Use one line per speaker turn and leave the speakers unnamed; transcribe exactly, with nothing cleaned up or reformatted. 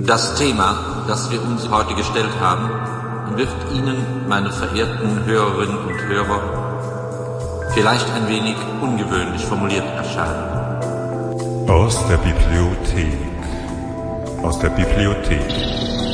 Das Thema, das wir uns heute gestellt haben, wird Ihnen, meine verehrten Hörerinnen und Hörer, vielleicht ein wenig ungewöhnlich formuliert erscheinen.
Aus der Bibliothek. Aus der Bibliothek.